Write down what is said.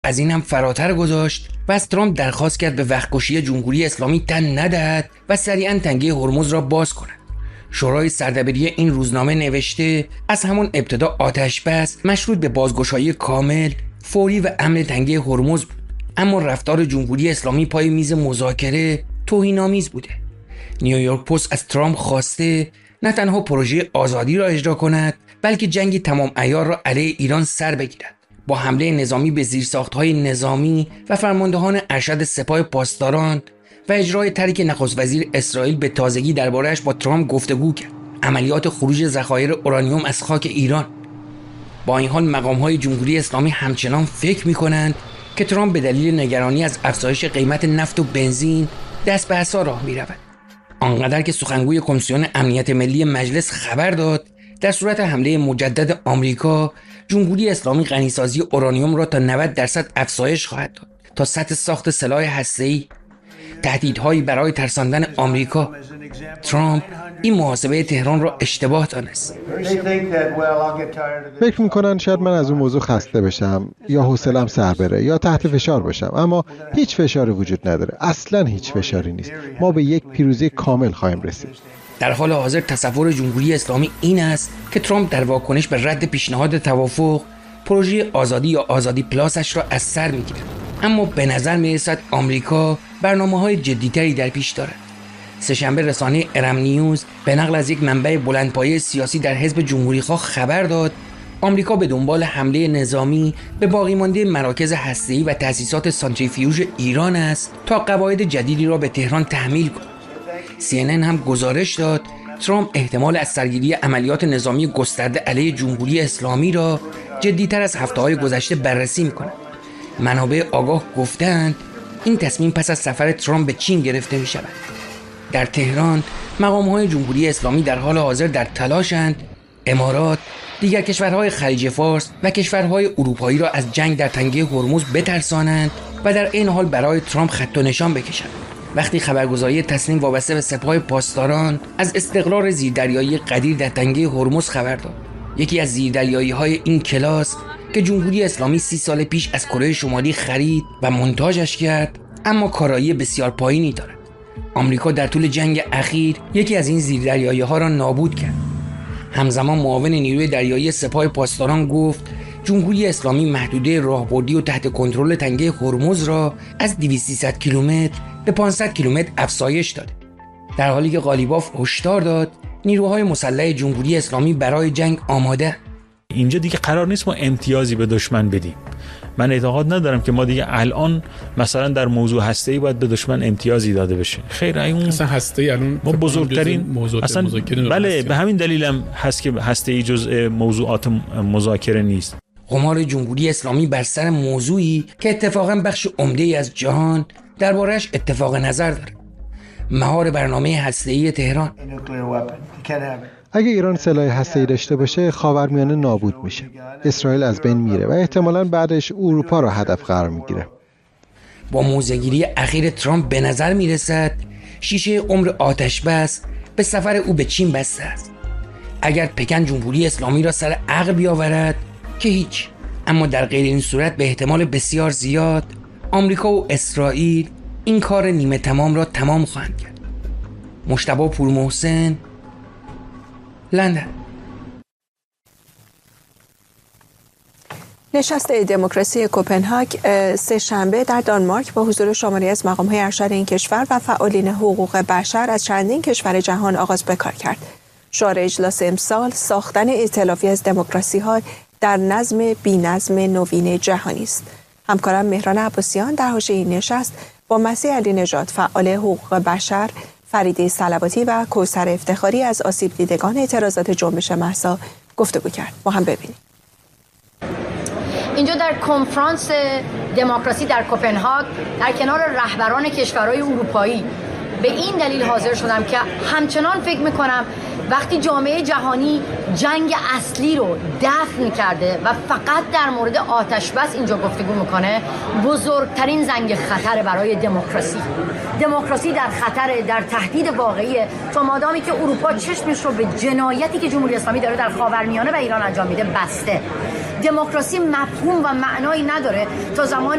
از این هم فراتر گذاشت و از ترامپ درخواست کرد به وقت‌کشی جمهوری اسلامی تن ندهد و سریعاً تنگه هرمز را باز کند. شورای سردبیری این روزنامه نوشته از همون ابتدا آتش بس مشروط به بازگشایی کامل، فوری و امن تنگه هرمز بود، اما رفتار جمهوری اسلامی پای میز مذاکره توهین‌آمیز بوده. نیویورک پست از ترامپ خواسته نه تنها پروژه آزادی را اجرا کند، بلکه جنگ تمام عیار را علیه ایران سر بگیرد. با حمله نظامی به زیرساخت‌های نظامی و فرماندهان ارشد سپاه پاسداران و اجرای طرحی که نخست وزیر اسرائیل به تازگی درباره‌اش با ترامپ گفتگو کرد، عملیات خروج ذخایر اورانیوم از خاک ایران. با این حال مقام‌های جمهوری اسلامی همچنان فکر می‌کنند که ترامپ به دلیل نگرانی از افزایش قیمت نفت و بنزین دست به عصا راه می‌رود. آنقدر که سخنگوی کمیسیون امنیت ملی مجلس خبر داد در صورت حمله مجدد آمریکا، جمهوری اسلامی غنیسازی اورانیوم را تا 90% افزایش خواهد داد تا سطح ساخت سلاح هسته‌ای. تهدیدهایی برای ترساندن آمریکا. ترامپ این محاسبه تهران را اشتباه دانست. فکر میکنن شاید من از اون موضوع خسته بشم یا حوصله‌ام سر بره یا تحت فشار باشم، اما هیچ فشاری وجود نداره. اصلا هیچ فشاری نیست. ما به یک پیروزی کامل خواهیم رسید. در حال حاضر تصور جمهوری اسلامی این است که ترامپ در واکنش به رد پیشنهاد توافق پروژه آزادی یا آزادی پلاسش را از سر میگیرد، اما به نظر میرسد آمریکا برنامه‌های جدی‌تری در پیش دارد. سه‌شنبه رسانه ارم نیوز به نقل از یک منبع بلندپایه سیاسی در حزب جمهوری‌خواه خبر داد آمریکا به دنبال حمله نظامی به باقی مانده مراکز هسته‌ای و تأسیسات سانتریفیوژ ایران است تا قواعد جدیدی را به تهران تحمیل کند. CNN هم گزارش داد ترامپ احتمال از سرگیری عملیات نظامی گسترده علیه جمهوری اسلامی را جدی‌تر از هفته‌های گذشته بررسی می‌کند. منابع آگاه گفتند این تصمیم پس از سفر ترامپ به چین گرفته می‌شود. در تهران مقام‌های جمهوری اسلامی در حال حاضر در تلاشند امارات، دیگر کشورهای خلیج فارس و کشورهای اروپایی را از جنگ در تنگه هرمز بترسانند و در این حال برای ترامپ خط و نشان بکشند. وقتی خبرگزاری تسنیم وابسته به سپاه پاسداران از استقرار زیردریایی قدیر در تنگه هرمز خبر داد، یکی از زیردریایی‌های این کلاس که جمهوری اسلامی 30 سال پیش از کره شمالی خرید و مونتاژش کرد، اما کارایی بسیار پایینی دارد. آمریکا در طول جنگ اخیر یکی از این زیردریایی‌ها را نابود کرد. همزمان معاون نیروی دریایی سپاه پاسداران گفت جمهوری اسلامی محدوده راهبردی و تحت کنترل تنگه هرمز را از 200 کیلومتر به 500 کیلومتر افزایش داده، در حالی که قالیباف هشدار داد نیروهای مسلح جمهوری اسلامی برای جنگ آماده. اینجا دیگه قرار نیست ما امتیازی به دشمن بدیم. من اعتقاد ندارم که ما دیگه الان مثلا در موضوع هسته‌ای باید به دشمن امتیازی داده بشه. خیر، اون اصلا هسته‌ای الان ما بزرگترین اصلا بله، به همین دلیلم هست که هسته‌ای جزء موضوعات مذاکره نیست. قمار جمهوری اسلامی بر سر موضوعی که اتفاقا بخش عمده‌ای از جهان درباره‌اش اتفاق نظر داره: مهار برنامه هسته‌ای تهران. اگه ایران سلاح هسته‌ای داشته باشه، خاورمیانه نابود میشه. اسرائیل از بین میره و احتمالاً بعدش اروپا رو هدف قرار میگیره. با موضع‌گیری اخیر ترامپ به نظر میرسد شیشه عمر آتش بس به سفر او به چین بسته است. اگر پکن جمهوری اسلامی را سر عقل بیاورد که هیچ، اما در غیر این صورت به احتمال بسیار زیاد آمریکا و اسرائیل این کار نیمه تمام را تمام خواهند کرد. مجتبی پورمحسن، لندن. نشست دموکراسی کوپنهاگ سه‌شنبه در دانمارک با حضور شماری از مقام‌های ارشد این کشور و فعالین حقوق بشر از چندین کشور جهان آغاز به کار کرد. شعار اجلاس امسال ساختن ائتلافی از دموکراسی‌ها در نظم بی‌نظم نوین جهانی است. همکارم مهران عباسیان در حاشیه این نشست با مسیح علی نژاد فعال حقوق بشر، فریده صلواتی و کوثر افتخاری از آسیب دیدگان اعتراضات جنبش مهسا گفتگو کرد. با هم ببینیم. اینجا در کنفرانس دموکراسی در کوپنهاگ در کنار رهبران کشورهای اروپایی به این دلیل حاضر شدم که همچنان فکر میکنم وقتی جامعه جهانی جنگ اصلی رو دفن کرده و فقط در مورد آتش بس اینجا گفتگو میکنه، بزرگترین زنگ خطر برای دموکراسی در خطر، در تهدید واقعیه، تا مادامی که اروپا چشمش رو به جنایتی که جمهوری اسلامی داره در خاورمیانه و ایران انجام میده بسته دموکراسی مفهوم و معنایی نداره تا زمانی